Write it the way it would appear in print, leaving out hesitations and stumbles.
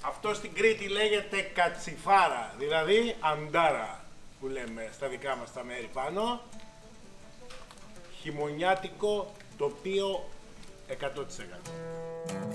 Αυτό στην Κρήτη λέγεται κατσιφάρα, δηλαδή αντάρα που λέμε στα δικά μας τα μέρη πάνω. Χειμωνιάτικο τοπίο 100%.